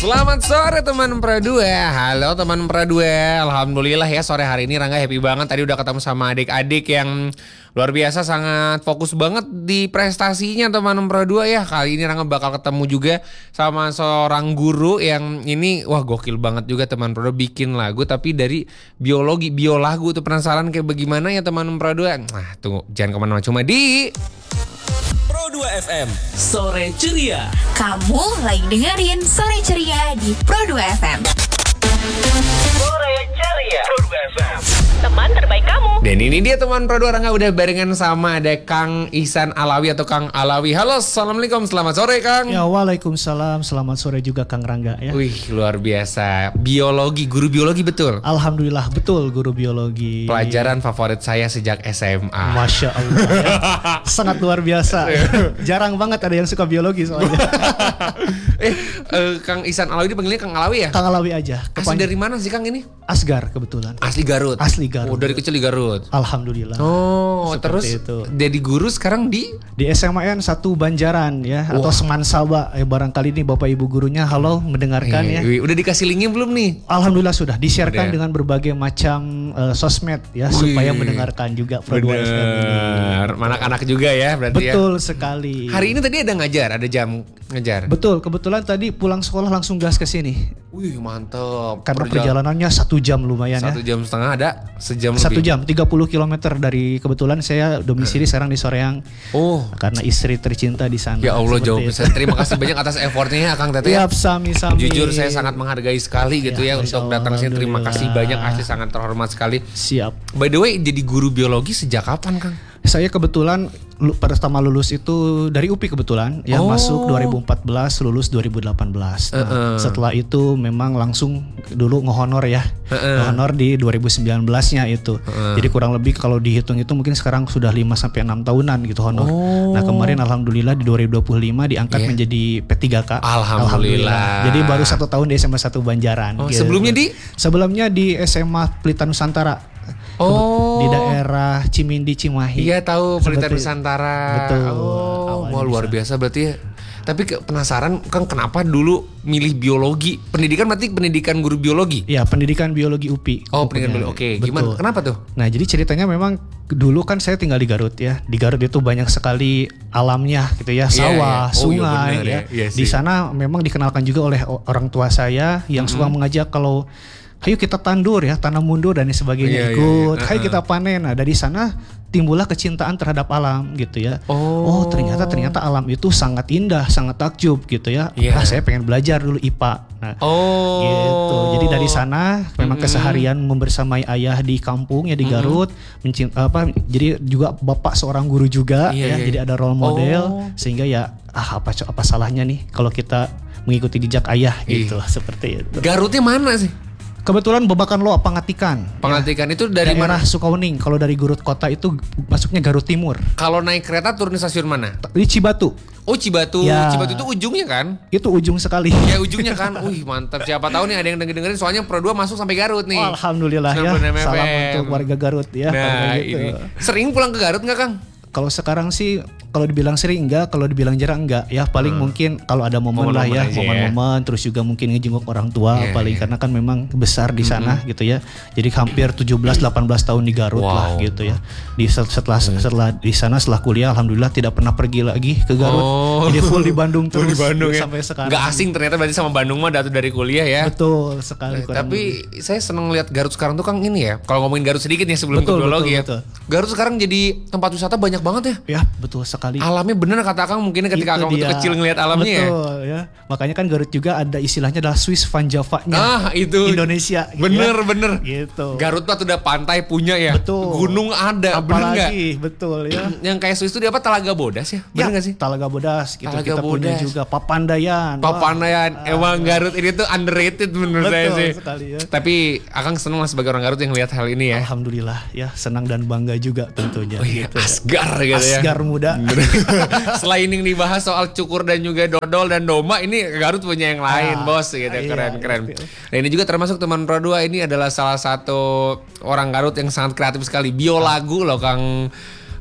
Selamat sore teman Pra 2. Halo teman Pra 2. Alhamdulillah ya sore hari ini Rangga happy banget. Tadi udah ketemu sama adik-adik yang luar biasa, sangat fokus banget di prestasinya teman Pra 2 ya. Kali ini Rangga bakal ketemu juga sama seorang guru yang ini wah gokil banget juga teman Pra 2, bikin lagu tapi dari biologi, biolagu tuh. Penasaran kayak bagaimana ya teman Pra 2? Nah tunggu, jangan kemana-mana, cuma di Pro 2 FM Sore Ceria. Kamu lagi dengerin Sore Ceria di Pro 2 FM. Sore Ceria. Pro 2 FM. Teman terbaik kamu. Dan ini dia teman Pro 2, Rangga udah barengan sama ada Kang Ihsan Alawi atau Kang Alawi. Halo, assalamualaikum, selamat sore Kang. Ya, waalaikumsalam, selamat sore juga Kang Rangga ya. Wih luar biasa, biologi, guru biologi betul? Alhamdulillah betul guru biologi. Pelajaran favorit saya sejak SMA. Masya Allah ya. Sangat luar biasa. Jarang banget ada yang suka biologi soalnya. Kang Ihsan Alawi dipanggilnya Kang Alawi ya? Kang Alawi aja. Asli dari mana sih Kang ini? Asgar kebetulan. Asli Garut. Asli Garut. Oh dari kecil di Garut. Alhamdulillah. Oh Seperti terus itu. jadi guru sekarang di? Di SMAN 1 Banjaran ya, atau Semansaba. Barangkali nih Bapak Ibu gurunya halo mendengarkan ya. Udah dikasih linknya belum nih? Alhamdulillah sudah di-sharekan Udah. dengan berbagai macam sosmed ya, supaya mendengarkan juga Pro 2 FM ini. Bener, anak-anak juga ya berarti ya. Betul sekali. Hari ini tadi ada ngajar, ada jam ngajar. Betul, kebetulan tadi pulang sekolah langsung gas ke sini. Wih mantep. Karena perjalanannya 1 jam lumayan ya. 1 jam setengah ada, sejam 1 lebih. jam 30 km dari, kebetulan saya domisili sekarang di Soreang. Oh. Karena istri tercinta di sana. Ya Allah Seperti jauh itu. besar. Terima kasih banyak atas effortnya ya Kang Tete. Siap, sami-sami. Jujur saya sangat menghargai sekali gitu ya Masya untuk Allah, datang sini. Terima kasih banyak, Alhamdulillah. asli sangat terhormat sekali. Siap. By the way, jadi guru biologi sejak kapan Kang? Saya kebetulan pertama lulus itu dari UPI kebetulan ya, Oh. masuk 2014, lulus 2018. Nah, setelah itu memang langsung dulu ngehonor ya. Ngehonor di 2019-nya itu. Jadi kurang lebih kalau dihitung itu mungkin sekarang sudah 5 sampai 6 tahunan gitu honor. Nah, kemarin alhamdulillah di 2025 diangkat Yeah. menjadi P3K. Alhamdulillah. Jadi baru 1 tahun di SMA 1 Banjaran. Oh, gitu. sebelumnya di? Sebelumnya di SMA Pelita Nusantara. Oh. Di daerah Cimindi, Cimahi. Iya tahu, Pelita Seperti- Nusantara. Betul. Oh, Awalnya wah luar di biasa berarti ya. Tapi penasaran Kang kenapa dulu milih biologi? Pendidikan berarti pendidikan guru biologi? Ya, pendidikan biologi UPI. Oh, pendidikan biologi. Oke, gimana? Betul. Kenapa tuh? Nah, jadi ceritanya memang dulu kan saya tinggal di Garut ya. Di Garut itu banyak sekali alamnya gitu ya, Iya, sawah, iya. Oh, iya, sungai benar ya. ya. Iya Di sih. sana memang dikenalkan juga oleh orang tua saya yang suka mengajak kalau ayo kita tandur ya, tanam mundur dan Iya, iya, sebagainya, ikut. iya. Ayo kita panen. Nah, dari sana timbullah kecintaan terhadap alam gitu ya. Oh. Ternyata alam itu sangat indah, sangat takjub gitu ya. Iya. Saya pengen belajar dulu IPA. Nah, Oh. gitu. Jadi dari sana memang keseharian membersamai ayah di kampung ya di Garut, jadi juga bapak seorang guru juga Iya, ya. iya. Jadi ada role model Oh. sehingga ya apa salahnya nih kalau kita mengikuti jejak ayah gitu, seperti itu. Garutnya mana sih? Kebetulan Babakan Loa Pangatikan. Pengatikan itu dari Daerah mana? Sukawening. Kalau dari Garut kota itu masuknya Garut Timur. Kalau naik kereta turun di stasiun mana? Di Cibatu. Oh Cibatu. Ya. Cibatu itu ujungnya kan? Itu ujung sekali. Ya ujungnya kan. Wih mantap. Siapa tahu nih ada yang dengerin soalnya Pro 2 masuk sampai Garut nih. Oh, alhamdulillah ya. 96 Salam FM. untuk warga Garut ya. Nah Kalau gitu. ini. Sering pulang ke Garut nggak Kang? Kalau sekarang sih kalau dibilang sering enggak, kalau dibilang jarang enggak ya, paling mungkin kalau ada momen lah Momen-momen ya, aja ya. momen-momen, terus juga mungkin ngejenguk orang tua Iya, paling iya. karena kan memang besar di sana gitu ya. Jadi hampir 17-18 tahun di Garut lah Wow. gitu ya. Setelah di sana setelah kuliah alhamdulillah tidak pernah pergi lagi ke Garut. Oh. Jadi full di Bandung Full di terus Bandung ya. sampai sekarang. Nggak asing ternyata berarti sama Bandung mah dari kuliah ya. Betul sekali. kurang Tapi lebih. saya seneng lihat Garut sekarang tuh Kang ini ya. Kalau ngomongin Garut sedikit nih sebelum Betul, ke biologi betul, ya. Garut sekarang jadi tempat wisata banyak banget ya. Ya betul sekali. Alamnya bener kata Kang mungkin ketika Itu Kang waktu dia. kecil ngelihat alamnya ya. Betul ya. Makanya kan Garut juga ada istilahnya adalah Swiss Van Java-nya. Ah itu Indonesia gitu bener. ya. Gitu. Garut tuh udah pantai punya ya. Betul. Gunung ada, bener nggak? Apalagi betul ya. Yang kayak Swiss itu dia apa Talaga Bodas ya? Bener nggak sih? Talaga Bodas gitu. Talaga kita punya Bodas. juga Papandayan. Papandayan, emang Garut ini tuh underrated menurut saya Betul sih. sekali ya. Tapi Akang seneng lah sebagai orang Garut yang lihat hal ini ya. Alhamdulillah ya, senang dan bangga juga tentunya. Oh iya, gitu. Asgar gitu ya. Asgar muda. Selain yang dibahas soal cukur dan juga dodol dan doma, ini Garut punya yang lain, bos gitu. Iya, Keren. iya. Nah, ini juga termasuk teman Pro 2 ini adalah salah satu orang Garut yang sangat kreatif sekali. Biolagu loh Kang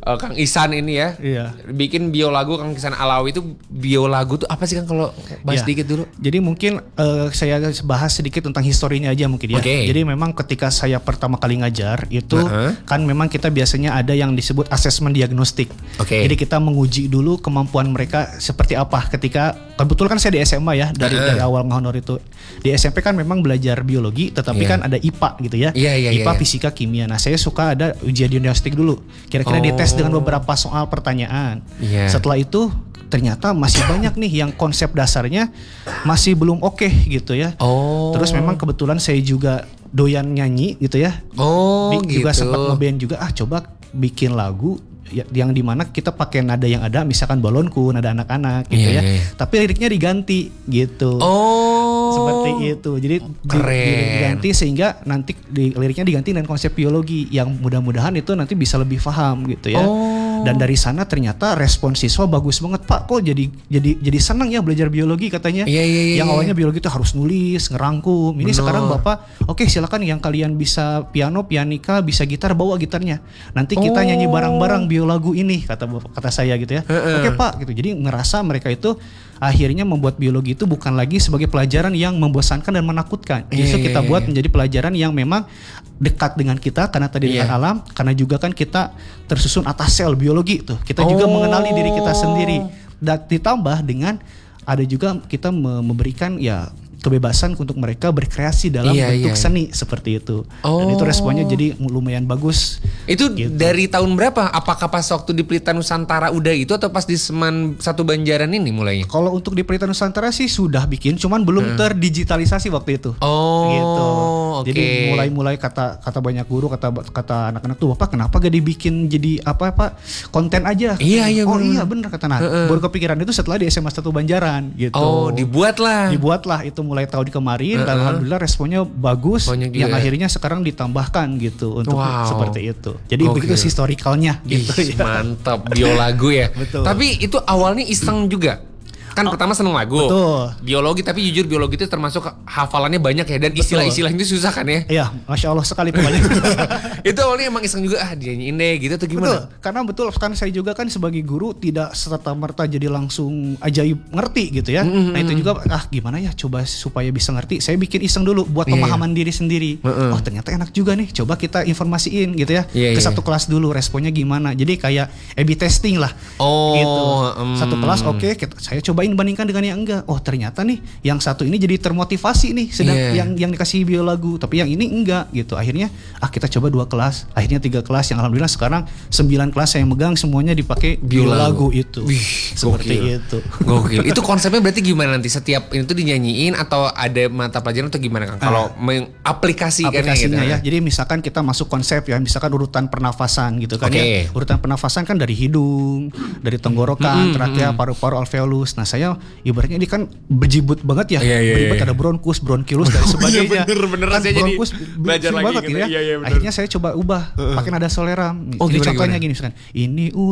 Kang Isan ini ya. Iya. Bikin biolagu Kang Isan Alawi itu biolagu tuh apa sih Kang kalau bahas Iya. sedikit dulu? Jadi mungkin saya bahas sedikit tentang historinya aja mungkin ya. Oke. Jadi memang ketika saya pertama kali ngajar itu kan memang kita biasanya ada yang disebut asesmen diagnostik. Oke. Jadi kita menguji dulu kemampuan mereka seperti apa ketika kebetulan kan saya di SMA ya dari awal ngehonor itu. Di SMP kan memang belajar biologi tetapi kan ada IPA gitu ya. Iya, IPA, iya. fisika, kimia. Nah, saya suka ada ujian diagnostik dulu. Kira-kira dites dengan beberapa soal pertanyaan. Iya. Setelah itu ternyata masih banyak nih yang konsep dasarnya masih belum oke gitu ya. Oh. Terus memang kebetulan saya juga doyan nyanyi gitu ya. Oh gitu. Juga sempat ngeband juga coba bikin lagu yang dimana kita pakai nada yang ada misalkan balonku, nada anak-anak gitu Iya, ya. iya. Tapi liriknya diganti gitu. Oh. Seperti itu. Jadi Keren. diganti sehingga nanti liriknya diganti dengan konsep biologi yang mudah-mudahan itu nanti bisa lebih paham gitu ya. Dan dari sana ternyata respon siswa bagus banget, Pak. Kok jadi senang ya belajar biologi katanya. Iya, iya, iya, Yang iya. awalnya biologi itu harus nulis, ngerangkum. Ini Bener. sekarang Bapak, oke silakan yang kalian bisa piano, pianika, bisa gitar, bawa gitarnya. Nanti kita nyanyi bareng-bareng biolagu ini kata saya gitu ya. Oke Pak gitu. Jadi ngerasa mereka itu akhirnya membuat biologi itu bukan lagi sebagai pelajaran yang membosankan dan menakutkan. Justru Iya, kita iya, buat iya. menjadi pelajaran yang memang dekat dengan kita karena tadi dengan Iya. alam, karena juga kan kita tersusun atas sel biologi tuh. Kita juga mengenali diri kita sendiri. Dan ditambah dengan ada juga kita memberikan ya kebebasan untuk mereka berkreasi dalam Iya, bentuk iya. seni seperti itu. Dan itu responnya jadi lumayan bagus. Itu Gitu. dari tahun berapa? Apakah pas waktu di Pelita Nusantara udah itu atau pas di Seman Satu Banjaran ini mulainya? Kalau untuk di Pelita Nusantara sih sudah bikin, cuman belum terdigitalisasi waktu itu. Oh, Gitu. oke. Jadi mulai kata banyak guru, kata anak-anak tuh, Bapak kenapa gak dibikin jadi apa konten aja? Iya, iya, Oh bener. iya bener kata Nat. Baru kepikiran itu setelah di SMA 1 Banjaran gitu. Oh, dibuatlah. Dibuatlah itu mulai tahun kemarin dan alhamdulillah responnya bagus. Banyak Yang juga. akhirnya sekarang ditambahkan gitu untuk Wow. seperti itu. Jadi Gokil. begitu historikalnya gitu Ih, ya. mantap biolagu ya. Betul. Tapi itu awalnya iseng juga. Kan pertama seneng lagu. Betul. Biologi, tapi jujur biologi itu termasuk hafalannya banyak ya, dan istilah-istilah itu susah kan ya. Iya, Masya Allah sekali pokoknya. Itu awalnya emang iseng juga, dinyanyiin deh gitu atau gimana? Betul, karena betul kan saya juga kan sebagai guru tidak serta-merta jadi langsung ajaib ngerti gitu ya. Nah itu juga gimana ya coba supaya bisa ngerti. Saya bikin iseng dulu buat Iya. pemahaman diri sendiri. Oh ternyata enak juga nih. Coba kita informasiin gitu ya. Iya, Ke iya. satu kelas dulu responnya gimana. Jadi kayak A/B testing lah. Oh, Gitu. Satu kelas oke, saya cobain bandingkan dengan yang enggak. Oh ternyata nih yang satu ini jadi termotivasi nih. Sedang Iya. yang dikasih biolagu, tapi yang ini enggak gitu. Akhirnya kita coba 2 kelas. Akhirnya 3 kelas yang alhamdulillah sekarang 9 kelas saya megang semuanya dipakai biolagu itu. Wih, Seperti gokil. itu. Gokil. Itu konsepnya berarti gimana nanti? Setiap ini tuh dinyanyiin atau ada mata pelajaran atau gimana Kang? Kalau mengaplikasikannya gitu. Aplikasinya ya. Jadi misalkan kita masuk konsep ya, misalkan urutan pernafasan gitu kan Oke. ya. Urutan pernafasan kan dari hidung, dari tenggorokan, trakea, paru-paru, alveolus. Nah, saya ibaratnya ini kan berjibut banget ya. Iya, iya, Beribet iya. ada bronkus, bronkilus dan sebagainya. bener, Kan saya jadi bronkus belajar sering lagi banget gitu. gitu ya. Iya, iya, bener. Akhirnya saya coba ubah pakai nada soleram. Oh, Jadi gimana, contohnya gimana? gini misalkan, ini